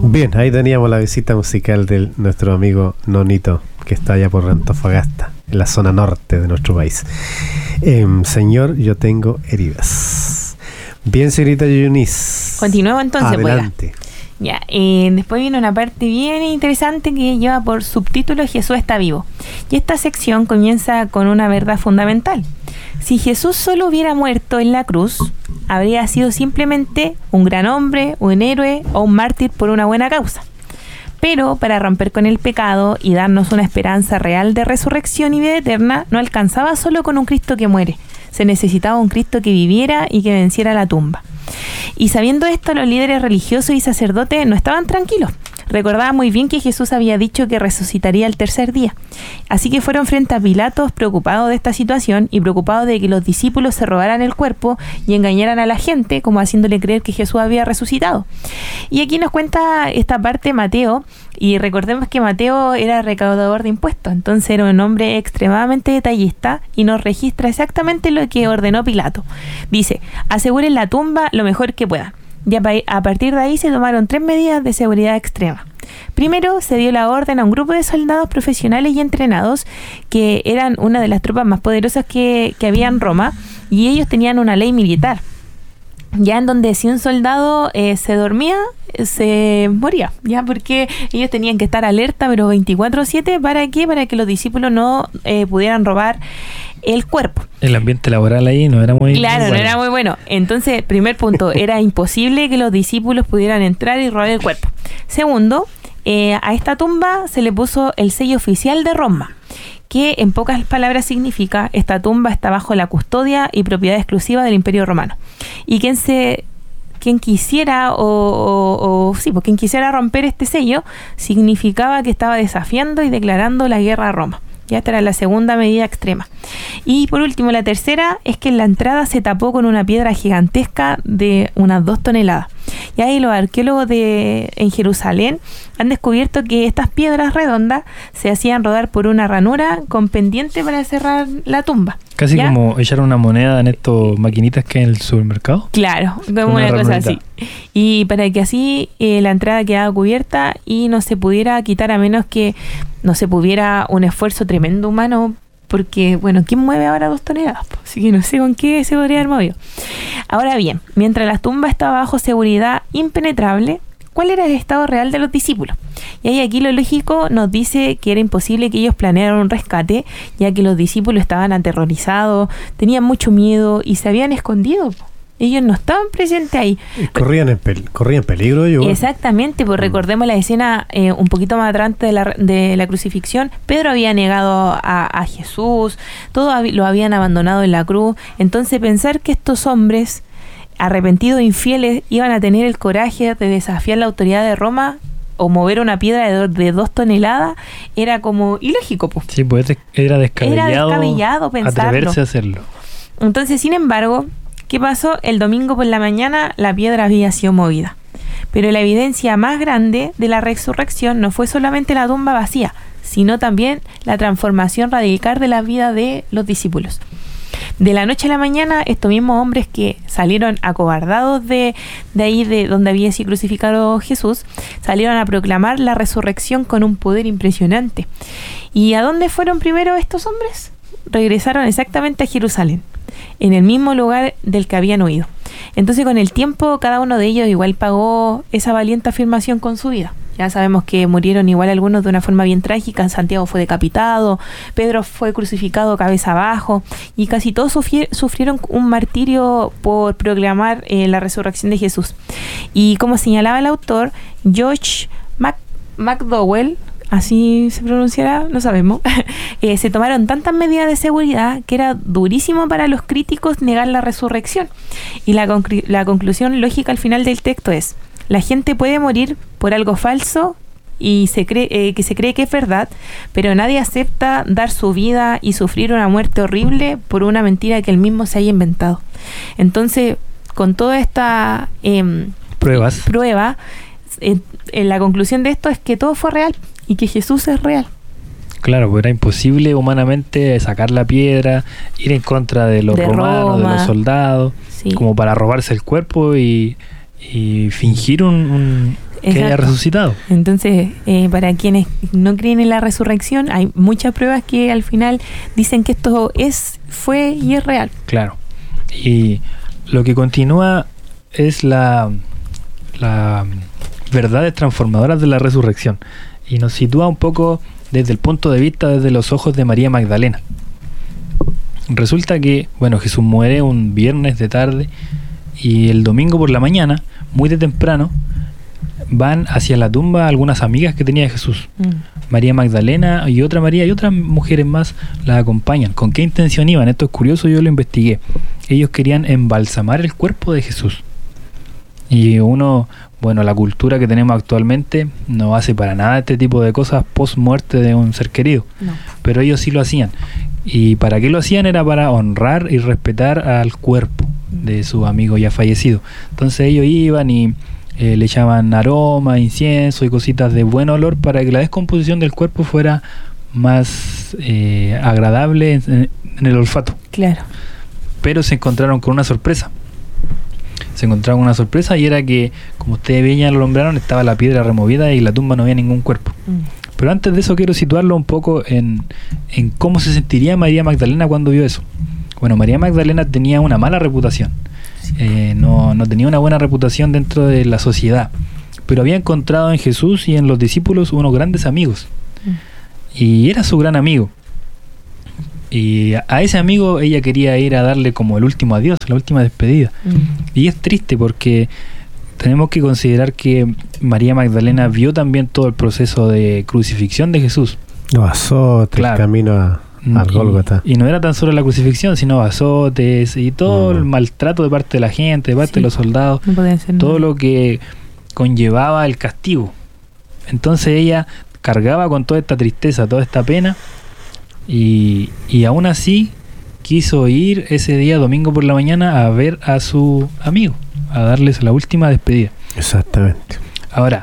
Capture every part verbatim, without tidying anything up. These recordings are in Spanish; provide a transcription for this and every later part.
Bien, ahí teníamos la visita musical de nuestro amigo Nonito, que está allá por Antofagasta, en la zona norte de nuestro país. Eh, señor, yo tengo heridas. Bien, señorita Yunis. Continuemos entonces. Adelante. Pues, ya, eh, después viene una parte bien interesante que lleva por subtítulo Jesús está vivo. Y esta sección comienza con una verdad fundamental. Si Jesús solo hubiera muerto en la cruz, habría sido simplemente un gran hombre, un héroe o un mártir por una buena causa. Pero para romper con el pecado y darnos una esperanza real de resurrección y vida eterna, no alcanzaba solo con un Cristo que muere. Se necesitaba un Cristo que viviera y que venciera la tumba. Y sabiendo esto, los líderes religiosos y sacerdotes no estaban tranquilos. Recordaban muy bien que Jesús había dicho que resucitaría el tercer día. Así que fueron frente a Pilatos preocupados de esta situación y preocupados de que los discípulos se robaran el cuerpo y engañaran a la gente, como haciéndole creer que Jesús había resucitado. Y aquí nos cuenta esta parte Mateo, y recordemos que Mateo era recaudador de impuestos, entonces era un hombre extremadamente detallista y nos registra exactamente lo que ordenó Pilato. Dice: aseguren la tumba lo mejor que puedan. Y a partir de ahí se tomaron tres medidas de seguridad extrema. Primero, se dio la orden a un grupo de soldados profesionales y entrenados que eran una de las tropas más poderosas que, que había en Roma, y ellos tenían una ley militar, ya en donde si un soldado eh, se dormía, se moría, ya, porque ellos tenían que estar alerta, pero veinticuatro siete, ¿para qué? Para que los discípulos no eh, pudieran robar el cuerpo. El ambiente laboral ahí no era muy Claro, muy bueno. no era muy bueno. Entonces, primer punto, era imposible que los discípulos pudieran entrar y robar el cuerpo. Segundo, eh, a esta tumba se le puso el sello oficial de Roma, que en pocas palabras significa: esta tumba está bajo la custodia y propiedad exclusiva del Imperio Romano. Y quien se quien quisiera o, o, o sí, pues quien quisiera romper este sello significaba que estaba desafiando y declarando la guerra a Roma. Ya esta era la segunda medida extrema. Y por último, la tercera es que en la entrada se tapó con una piedra gigantesca de unas dos toneladas. Y ahí los arqueólogos de, en Jerusalén han descubierto que estas piedras redondas se hacían rodar por una ranura con pendiente para cerrar la tumba. Casi ¿ya? Como echar una moneda en estas maquinitas que hay en el supermercado. Claro, como una, una cosa así. Y para que así eh, la entrada quedara cubierta y no se pudiera quitar, a menos que no se pudiera un esfuerzo tremendo humano, porque, bueno, ¿quién mueve ahora dos toneladas? Así que no sé con qué se podría haber movido. Ahora bien, mientras la tumba estaba bajo seguridad impenetrable, ¿cuál era el estado real de los discípulos? Y ahí aquí lo lógico nos dice que era imposible que ellos planearan un rescate, ya que los discípulos estaban aterrorizados, tenían mucho miedo y se habían escondido. Ellos no estaban presentes ahí. Corrían en, pel- corrían peligro ellos. Exactamente, pues recordemos la escena eh, un poquito más atrás de la, de la crucifixión. Pedro había negado a, a Jesús, todos hab- lo habían abandonado en la cruz. Entonces pensar que estos hombres arrepentidos e infieles iban a tener el coraje de desafiar la autoridad de Roma o mover una piedra de, do- de dos toneladas era como ilógico, pues. Sí, pues era descabellado, era descabellado pensarlo. Atreverse a hacerlo. Entonces, sin embargo, ¿qué pasó? El domingo por la mañana la piedra había sido movida. Pero la evidencia más grande de la resurrección no fue solamente la tumba vacía, sino también la transformación radical de la vida de los discípulos. De la noche a la mañana, estos mismos hombres que salieron acobardados de, de ahí de donde había sido crucificado Jesús, salieron a proclamar la resurrección con un poder impresionante. ¿Y a dónde fueron primero estos hombres? Regresaron exactamente a Jerusalén, en el mismo lugar del que habían huido. Entonces, con el tiempo, cada uno de ellos igual pagó esa valiente afirmación con su vida. Ya sabemos que murieron igual algunos de una forma bien trágica. Santiago fue decapitado, Pedro fue crucificado cabeza abajo, y casi todos sufri- sufrieron un martirio por proclamar eh, la resurrección de Jesús. Y como señalaba el autor, George Mac- McDowell, así se pronunciará, no sabemos, eh, se tomaron tantas medidas de seguridad que era durísimo para los críticos negar la resurrección. Y la, conclu- la conclusión lógica al final del texto es: la gente puede morir por algo falso y se cree eh, que se cree que es verdad, pero nadie acepta dar su vida y sufrir una muerte horrible por una mentira que él mismo se haya inventado. Entonces, con toda esta eh, pruebas, prueba, eh, eh, la conclusión de esto es que todo fue real y que Jesús es real. Claro, pues era imposible humanamente sacar la piedra, ir en contra de los de romanos, Roma, de los soldados, sí, como para robarse el cuerpo y, y fingir un, un, que haya resucitado. Entonces, eh, para quienes no creen en la resurrección, hay muchas pruebas que al final dicen que esto es, fue y es real. Claro. Y lo que continúa es la, la verdades transformadoras de la resurrección. Y nos sitúa un poco desde el punto de vista, desde los ojos de María Magdalena. Resulta que, bueno, Jesús muere un viernes de tarde y el domingo por la mañana, muy de temprano, van hacia la tumba algunas amigas que tenía Jesús. Mm. María Magdalena y otra María y otras mujeres más las acompañan. ¿Con qué intención iban? Esto es curioso, yo lo investigué. Ellos querían embalsamar el cuerpo de Jesús. Y uno, bueno, la cultura que tenemos actualmente no hace para nada este tipo de cosas post muerte de un ser querido. No. Pero ellos sí lo hacían. ¿Y para qué lo hacían? Era para honrar y respetar al cuerpo de su amigo ya fallecido. Entonces ellos iban y eh, le echaban aroma, incienso y cositas de buen olor para que la descomposición del cuerpo fuera más eh, agradable en, en el olfato. Claro. Pero se encontraron con una sorpresa. Se encontraron con una sorpresa y era que, como ustedes ven, ya lo nombraron, estaba la piedra removida y en la tumba no había ningún cuerpo. Mm. Pero antes de eso quiero situarlo un poco en, en cómo se sentiría María Magdalena cuando vio eso. Bueno, María Magdalena tenía una mala reputación. Eh, no, no tenía una buena reputación dentro de la sociedad. Pero había encontrado en Jesús y en los discípulos unos grandes amigos. Mm. Y era su gran amigo. Y a, a ese amigo ella quería ir a darle como el último adiós, la última despedida. Mm. Y es triste porque tenemos que considerar que María Magdalena vio también todo el proceso de crucifixión de Jesús. Los azotes, claro. El camino a, al Gólgota. Y, y no era tan solo la crucifixión, sino azotes y todo mm. el maltrato de parte de la gente, de parte sí. de los soldados, no podía ser todo nada. Lo que conllevaba el castigo. Entonces ella cargaba con toda esta tristeza, toda esta pena, y, y aún así quiso ir ese día domingo por la mañana a ver a su amigo, a darles la última despedida. Exactamente. Ahora,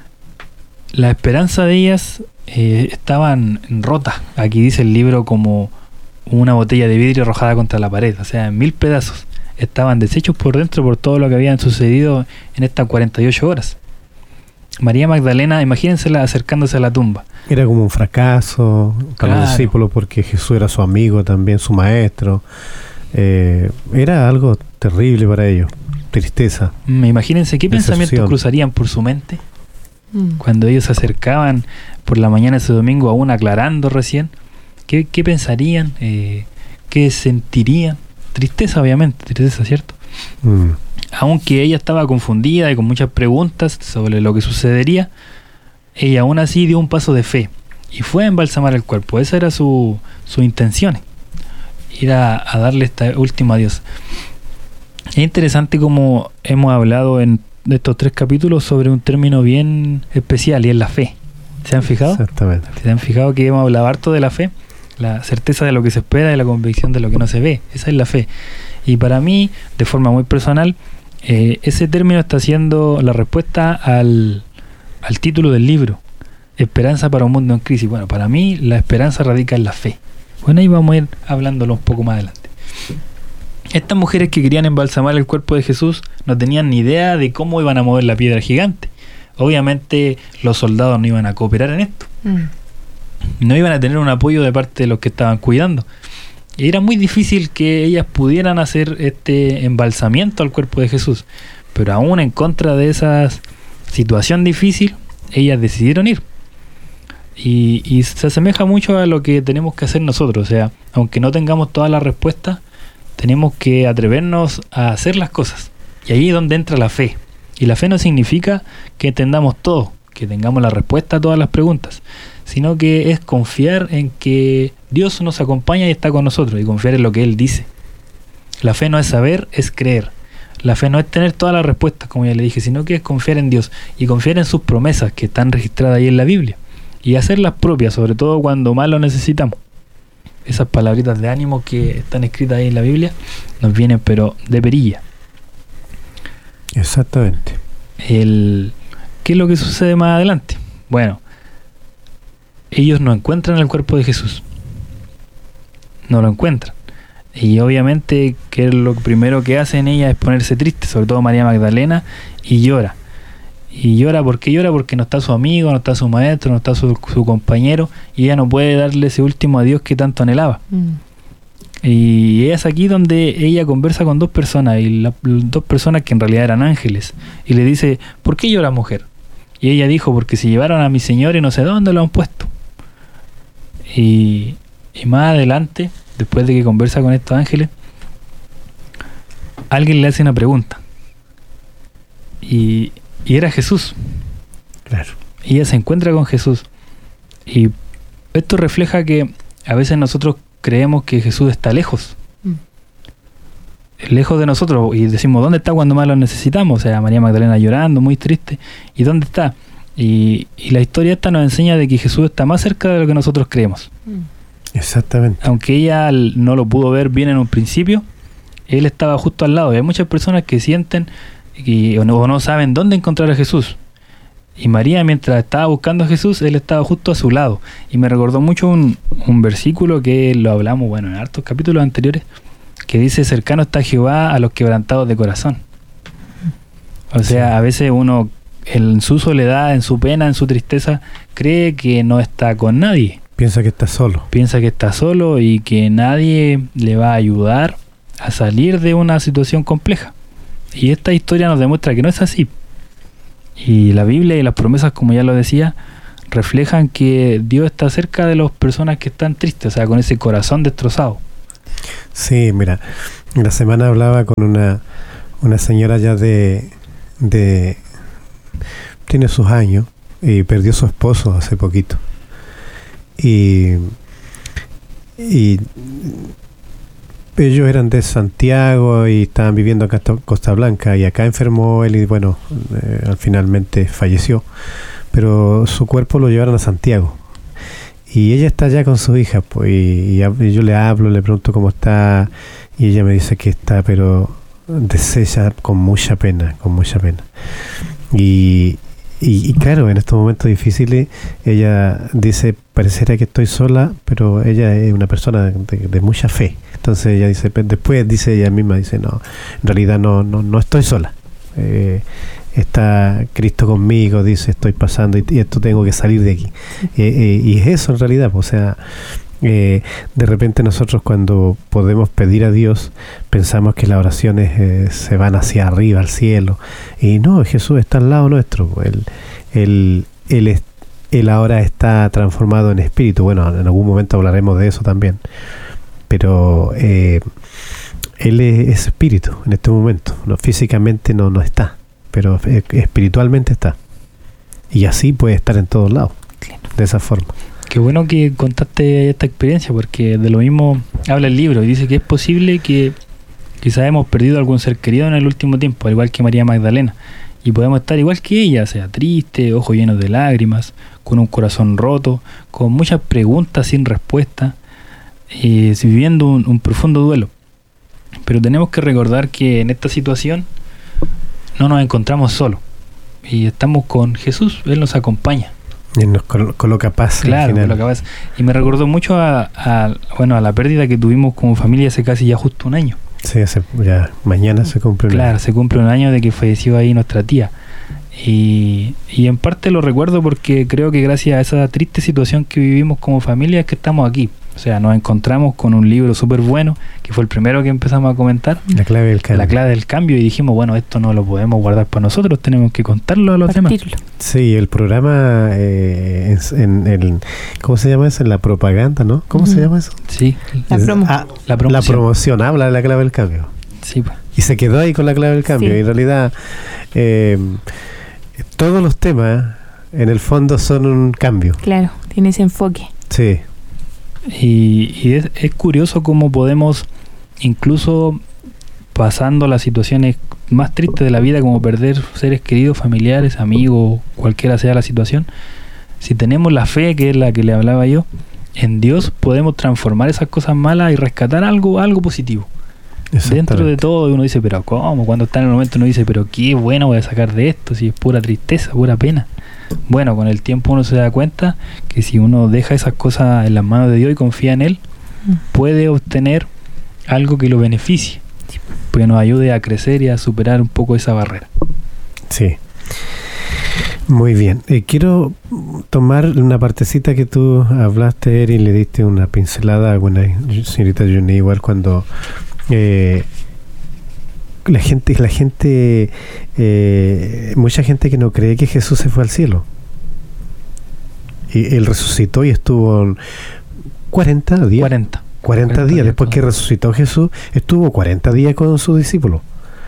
la esperanza de ellas eh, estaban rotas. Aquí dice el libro como una botella de vidrio arrojada contra la pared, o sea, en mil pedazos. Estaban deshechos por dentro por todo lo que habían sucedido en estas cuarenta y ocho horas. María Magdalena, imagínensela acercándose a la tumba. Era como un fracaso para claro. los discípulos porque Jesús era su amigo también, su maestro. Eh, era algo terrible para ellos. Tristeza. Imagínense qué decepción. Pensamientos cruzarían por su mente mm. cuando ellos se acercaban por la mañana ese domingo, aún aclarando recién. ¿Qué, qué pensarían? Eh, ¿Qué sentirían? Tristeza, obviamente, tristeza, ¿cierto? Mm. Aunque ella estaba confundida y con muchas preguntas sobre lo que sucedería, ella aún así dio un paso de fe y fue a embalsamar el cuerpo. Esa era su, su intención, ir a, a darle esta última adiós. Es interesante como hemos hablado en estos tres capítulos sobre un término bien especial y es la fe. ¿Se han fijado? Exactamente. ¿Se han fijado que hemos hablado harto de la fe? La certeza de lo que se espera y la convicción de lo que no se ve. Esa es la fe. Y para mí, de forma muy personal, eh, ese término está siendo la respuesta al, al título del libro, Esperanza para un mundo en crisis. Bueno, para mí la esperanza radica en la fe. Bueno, ahí vamos a ir hablándolo un poco más adelante. Estas mujeres que querían embalsamar el cuerpo de Jesús no tenían ni idea de cómo iban a mover la piedra gigante. Obviamente los soldados no iban a cooperar en esto. Mm. No iban a tener un apoyo de parte de los que estaban cuidando. Y era muy difícil que ellas pudieran hacer este embalsamiento al cuerpo de Jesús. Pero aún en contra de esa situación difícil, ellas decidieron ir. Y, y se asemeja mucho a lo que tenemos que hacer nosotros. O sea, aunque no tengamos todas las respuestas, tenemos que atrevernos a hacer las cosas. Y ahí es donde entra la fe. Y la fe no significa que entendamos todo, que tengamos la respuesta a todas las preguntas, sino que es confiar en que Dios nos acompaña y está con nosotros, y confiar en lo que Él dice. La fe no es saber, es creer. La fe no es tener todas las respuestas, como ya le dije, sino que es confiar en Dios y confiar en sus promesas que están registradas ahí en la Biblia y hacerlas propias, sobre todo cuando más lo necesitamos. Esas palabritas de ánimo que están escritas ahí en la Biblia nos vienen pero de perilla. Exactamente. El, ¿Qué es lo que sucede más adelante? Bueno, ellos no encuentran el cuerpo de Jesús. No lo encuentran. Y obviamente que lo primero que hacen ellas es ponerse tristes, sobre todo María Magdalena, y llora. Y llora, ¿por qué llora? Porque no está su amigo, no está su maestro, no está su, su compañero, y ella no puede darle ese último adiós que tanto anhelaba. Mm. Y es aquí donde ella conversa con dos personas, y las dos personas que en realidad eran ángeles, y le dice, ¿por qué llora, mujer? Y ella dijo, porque se llevaron a mi señor y no sé dónde lo han puesto. Y, y más adelante, después de que conversa con estos ángeles, alguien le hace una pregunta. Y, y era Jesús. Claro. Y ella se encuentra con Jesús. Y esto refleja que a veces nosotros creemos que Jesús está lejos. Mm. Lejos de nosotros. Y decimos, ¿dónde está cuando más lo necesitamos? O sea, María Magdalena llorando, muy triste. ¿Y dónde está? Y, y la historia esta nos enseña de que Jesús está más cerca de lo que nosotros creemos. Mm. Exactamente. Aunque ella no lo pudo ver bien en un principio, Él estaba justo al lado. Y hay muchas personas que sienten y, o, no, o no saben dónde encontrar a Jesús. Y María, mientras estaba buscando a Jesús, Él estaba justo a su lado. Y me recordó mucho un, un versículo que lo hablamos, bueno, en hartos capítulos anteriores, que dice, cercano está Jehová a los quebrantados de corazón. O sea, sí. A veces uno, en su soledad, en su pena, en su tristeza, cree que no está con nadie. Piensa que está solo. Piensa que está solo y que nadie le va a ayudar a salir de una situación compleja. Y esta historia nos demuestra que no es así. Y la Biblia y las promesas, como ya lo decía, reflejan que Dios está cerca de las personas que están tristes, o sea, con ese corazón destrozado. Sí, mira, la semana hablaba con una, una señora ya de, de... tiene sus años y perdió a su esposo hace poquito. Y... y ellos eran de Santiago y estaban viviendo acá en Costa Blanca, y acá enfermó él y bueno, eh, finalmente falleció, pero su cuerpo lo llevaron a Santiago y ella está allá con su hija, pues, y, y yo le hablo, le pregunto cómo está y ella me dice que está pero deshecha, con mucha pena, con mucha pena. Y, y, y claro, en estos momentos difíciles ella dice, pareciera que estoy sola, pero ella es una persona de, de mucha fe. Entonces ella dice, después dice ella misma, dice, no, en realidad no, no, no estoy sola. Eh, está Cristo conmigo, dice, estoy pasando y, y esto tengo que salir de aquí. Eh, eh, y es eso en realidad, pues, o sea, eh, de repente nosotros cuando podemos pedir a Dios, pensamos que las oraciones eh, se van hacia arriba, al cielo. Y no, Jesús está al lado nuestro. Él, él, él, es, él ahora está transformado en espíritu. Bueno, en algún momento hablaremos de eso también. Pero eh, él es, es espíritu en este momento. No, físicamente no, no está, pero eh, espiritualmente está. Y así puede estar en todos lados, claro. De esa forma. Qué bueno que contaste esta experiencia, porque de lo mismo habla el libro y dice que es posible que quizás hemos perdido algún ser querido en el último tiempo, al igual que María Magdalena, y podemos estar igual que ella, sea triste, ojos llenos de lágrimas, con un corazón roto, con muchas preguntas sin respuesta, eh, viviendo un, un profundo duelo. Pero tenemos que recordar que en esta situación no nos encontramos solos y estamos con Jesús. Él nos acompaña. Y nos col- coloca paz. Claro, coloca paz. Y me recordó mucho a, a, bueno, a la pérdida que tuvimos como familia hace casi ya justo un año. Sí, hace, ya mañana se cumple un claro, año. Claro, se cumple un año de que falleció ahí nuestra tía. Y, y en parte lo recuerdo porque creo que gracias a esa triste situación que vivimos como familia es que estamos aquí. O sea, nos encontramos con un libro súper bueno, que fue el primero que empezamos a comentar. La clave del cambio. La clave del cambio. Y dijimos, bueno, esto no lo podemos guardar para nosotros, tenemos que contarlo a los Partirlo. demás. Sí, el programa, eh, en, en el, ¿cómo se llama eso? En la propaganda, ¿no? ¿Cómo uh-huh. se llama eso? Sí. La, promo. ah, la promoción. La promoción, habla de la clave del cambio. Sí. Y se quedó ahí con la clave del cambio. Sí. Y en realidad, eh, todos los temas, en el fondo, son un cambio. Claro, tiene ese enfoque. Sí. Y, y es, es curioso cómo podemos, incluso pasando las situaciones más tristes de la vida, como perder seres queridos, familiares, amigos, cualquiera sea la situación, si tenemos la fe, que es la que le hablaba yo, en Dios podemos transformar esas cosas malas y rescatar algo, algo positivo. Dentro de todo uno dice, pero ¿cómo? Cuando está en el momento uno dice, pero qué bueno voy a sacar de esto, si es pura tristeza, pura pena. Bueno, con el tiempo uno se da cuenta que si uno deja esas cosas en las manos de Dios y confía en Él, puede obtener algo que lo beneficie, que nos ayude a crecer y a superar un poco esa barrera. Sí. Muy bien. Eh, quiero tomar una partecita que tú hablaste, Eri, y le diste una pincelada a una señorita Juni, igual cuando eh, la gente, la gente, eh, mucha gente que no cree que Jesús se fue al cielo. Y él resucitó y estuvo cuarenta días. cuarenta. cuarenta días. Después que resucitó Jesús, estuvo cuarenta días con sus discípulos.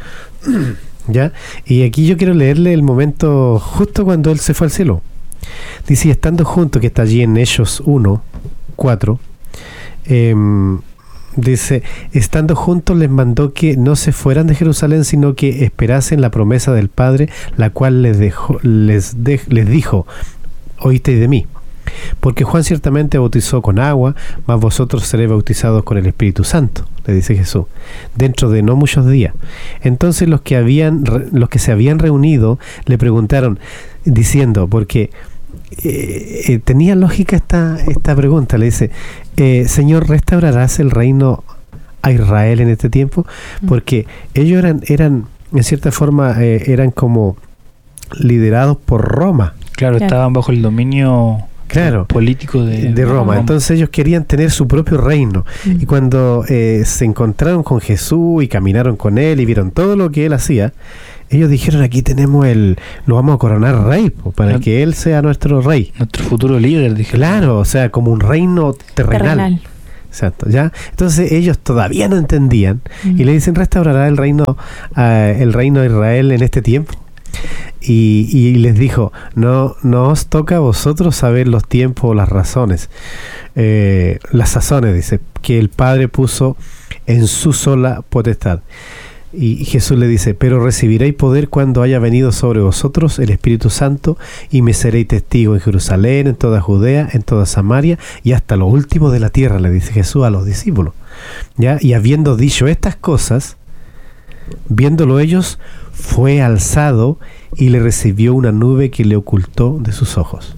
¿Ya? Y aquí yo quiero leerle el momento justo cuando él se fue al cielo. Dice, estando juntos, que está allí en Hechos uno, cuatro, eh, dice, estando juntos les mandó que no se fueran de Jerusalén, sino que esperasen la promesa del Padre, la cual les, dejó, les, de, les dijo, oísteis de mí. Porque Juan ciertamente bautizó con agua, mas vosotros seréis bautizados con el Espíritu Santo, le dice Jesús, dentro de no muchos días. Entonces los que habían, los que se habían reunido le preguntaron, diciendo, porque eh, eh, tenía lógica esta, esta pregunta, le dice, eh, Señor, ¿restaurarás el reino a Israel en este tiempo? Porque ellos eran, eran en cierta forma, eh, eran como liderados por Roma. Claro, claro, estaban bajo el dominio... Claro, político de, de Roma. Roma. Entonces ellos querían tener su propio reino. Mm. Y cuando eh, se encontraron con Jesús y caminaron con él y vieron todo lo que él hacía, ellos dijeron, aquí tenemos el, lo vamos a coronar rey, po, para el, que él sea nuestro rey. Nuestro futuro líder, dijeron. Claro, o sea, como un reino terrenal. terrenal. Exacto, ¿ya? Entonces ellos todavía no entendían mm. y le dicen, ¿restaurará el reino, uh, el reino de Israel en este tiempo? Y, y les dijo, no, no os toca a vosotros saber los tiempos o las razones, eh, las sazones, dice, que el Padre puso en su sola potestad. Y Jesús le dice, pero recibiréis poder cuando haya venido sobre vosotros el Espíritu Santo, y me seréis testigo en Jerusalén, en toda Judea, en toda Samaria, y hasta lo último de la tierra, le dice Jesús a los discípulos. ¿Ya? Y habiendo dicho estas cosas, viéndolo ellos, fue alzado y le recibió una nube que le ocultó de sus ojos.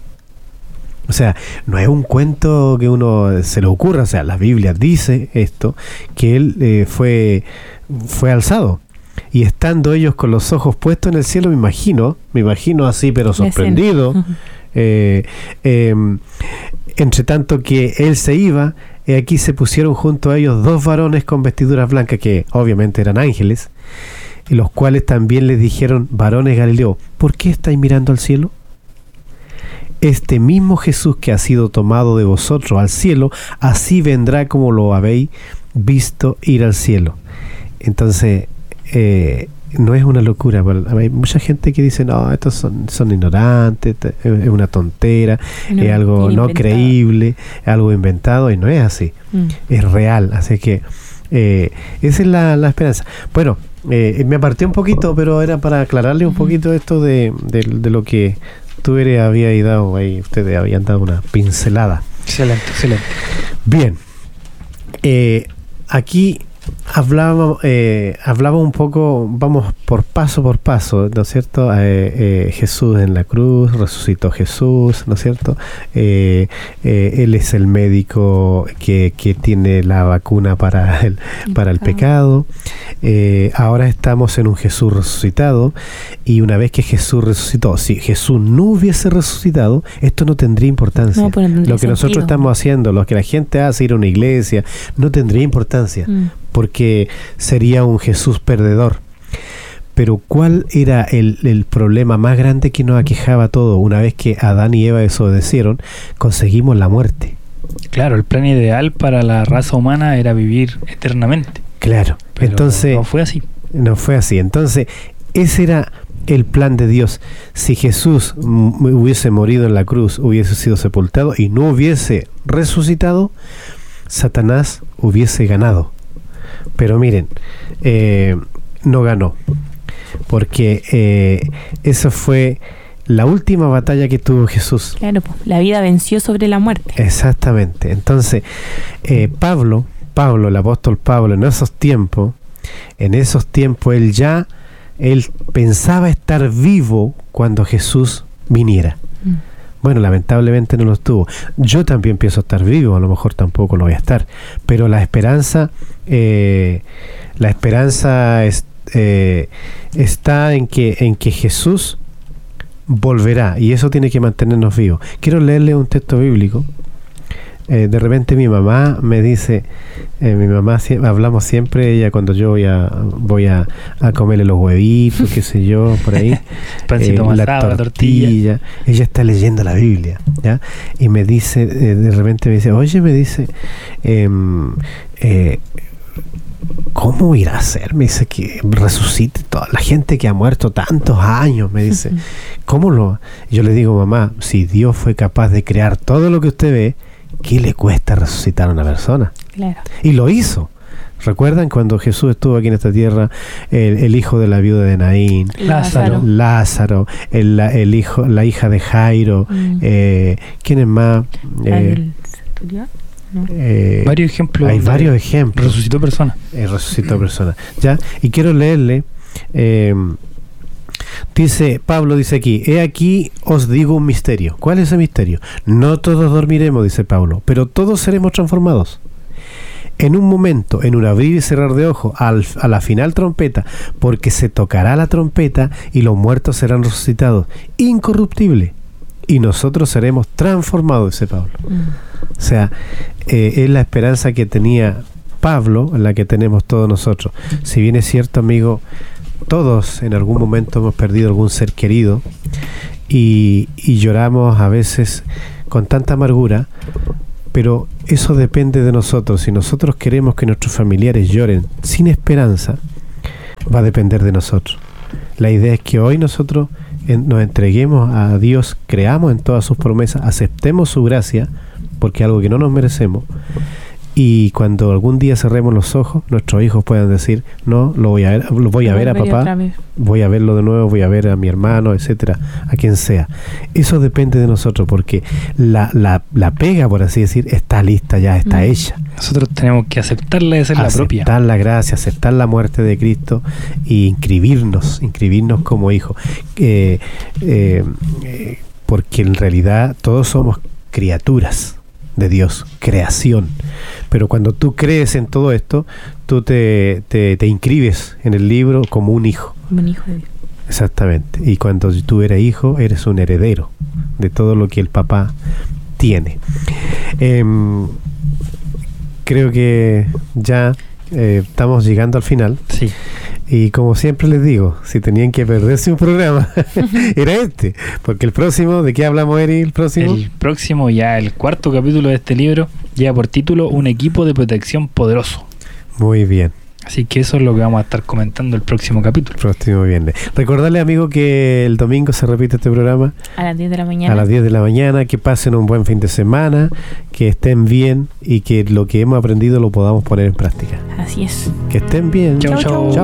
O sea, no es un cuento que uno se le ocurra, o sea, la Biblia dice esto, que él eh, fue, fue alzado. Y estando ellos con los ojos puestos en el cielo, me imagino, me imagino así, pero sorprendido, eh, eh, entre tanto que él se iba, eh, aquí se pusieron junto a ellos dos varones con vestiduras blancas, que obviamente eran ángeles, y los cuales también les dijeron, varones Galileo, ¿por qué estáis mirando al cielo? Este mismo Jesús que ha sido tomado de vosotros al cielo, así vendrá como lo habéis visto ir al cielo. Entonces, eh, no es una locura. Hay mucha gente que dice, no, estos son, son ignorantes, es una tontera, no, es algo no creíble, es algo inventado, y no es así. Mm. Es real, así que eh, esa es la, la esperanza. Bueno, eh, me aparté un poquito, pero era para aclararle un poquito esto de, de, de lo que tú eres, había dado ahí, ustedes habían dado una pincelada. Excelente, excelente. Bien, eh, aquí hablaba, eh, hablaba un poco, vamos por paso por paso, ¿no es cierto? Eh, eh, Jesús en la cruz, resucitó Jesús, ¿no es cierto? Eh, eh, él es el médico que, que tiene la vacuna para el, para el pecado. Eh, ahora estamos en un Jesús resucitado, y una vez que Jesús resucitó, si Jesús no hubiese resucitado, esto no tendría importancia. No, pues no tendría lo que sentido. Nosotros estamos haciendo, lo que la gente hace, ir a una iglesia, no tendría importancia. Mm. Porque sería un Jesús perdedor. Pero ¿cuál era el, el problema más grande que nos aquejaba todo? Una vez que Adán y Eva desobedecieron, conseguimos la muerte. Claro, el plan ideal para la raza humana era vivir eternamente. Claro, pero entonces... no fue así. No fue así. Entonces, ese era el plan de Dios. Si Jesús m- hubiese morido en la cruz, hubiese sido sepultado y no hubiese resucitado, Satanás hubiese ganado. Pero miren, eh, no ganó, porque eh, esa fue la última batalla que tuvo Jesús. Claro, la vida venció sobre la muerte. Exactamente. Entonces, eh, Pablo, Pablo, el apóstol Pablo, en esos tiempos, en esos tiempos, él ya, él pensaba estar vivo cuando Jesús viniera. Mm. Bueno, lamentablemente no lo estuvo. Yo también pienso estar vivo, a lo mejor tampoco lo voy a estar, pero la esperanza, eh, la esperanza es, eh, está en que, en que Jesús volverá, y eso tiene que mantenernos vivos. Quiero leerle un texto bíblico. Eh, de repente mi mamá me dice, eh, mi mamá sie- hablamos siempre, ella cuando yo voy a voy a, a comerle los huevitos, qué sé yo, por ahí, Pancito eh, la amasado, tortilla, tortilla. ella está leyendo la Biblia, ¿ya? Y me dice, eh, de repente me dice, oye, me dice, em, eh, ¿cómo irá a ser? Me dice que resucite toda la gente que ha muerto tantos años, me dice. ¿Cómo lo...? Yo le digo, mamá, si Dios fue capaz de crear todo lo que usted ve, ¿qué le cuesta resucitar a una persona? Claro. Y lo hizo. ¿Recuerdan cuando Jesús estuvo aquí en esta tierra, el, el hijo de la viuda de Naín, Lázaro. Lázaro, el, la- el hijo, la hija de Jairo, Mm. eh, ¿quién es más? Eh, ¿El centurión? No. eh, Varios ejemplos. hay donde varios ejemplos. Resucitó personas. Eh, resucitó personas. ¿Ya? Y quiero leerle. eh, dice, Pablo dice aquí, he aquí os digo un misterio. ¿Cuál es ese misterio? No todos dormiremos, dice Pablo, pero todos seremos transformados. En un momento, en un abrir y cerrar de ojos, al, a la final trompeta, porque se tocará la trompeta y los muertos serán resucitados, incorruptible, y nosotros seremos transformados, dice Pablo. Mm. O sea, eh, es la esperanza que tenía Pablo, en la que tenemos todos nosotros. Si bien es cierto, amigo, todos en algún momento hemos perdido algún ser querido y, y lloramos a veces con tanta amargura, pero eso depende de nosotros. Si nosotros queremos que nuestros familiares lloren sin esperanza, va a depender de nosotros. La idea es que hoy nosotros en, nos entreguemos a Dios, creamos en todas sus promesas, aceptemos su gracia, porque es algo que no nos merecemos, y cuando algún día cerremos los ojos, nuestros hijos puedan decir, no, lo voy a ver, lo voy a ver a Volveré papá, otra vez. voy a verlo de nuevo, voy a ver a mi hermano, etcétera, a quien sea. Eso depende de nosotros, porque la, la, la pega, por así decir, está lista ya, está Mm. hecha. Nosotros tenemos que aceptarla y hacer la propia. Aceptar la gracia, aceptar la muerte de Cristo y inscribirnos, inscribirnos como hijos. Eh, eh, eh, porque en realidad todos somos criaturas de Dios, creación. Pero cuando tú crees en todo esto, tú te, te, te inscribes en el libro como un hijo. Un hijo de Dios. Exactamente. Y cuando tú eres hijo, eres un heredero de todo lo que el papá tiene. Em, creo que ya eh, estamos llegando al final. Sí. Y como siempre les digo, si tenían que perderse un programa, era este. Porque el próximo, ¿de qué hablamos, Eri? El próximo. El próximo, ya el cuarto capítulo de este libro, lleva por título Un equipo de protección poderoso. Muy bien. Así que eso es lo que vamos a estar comentando el próximo capítulo. Próximo viernes. Recordarle, amigo, que el domingo se repite este programa A las diez de la mañana. a las diez de la mañana. Que pasen un buen fin de semana, que estén bien y que lo que hemos aprendido lo podamos poner en práctica. Así es. Que estén bien. Chau, chau. Chau.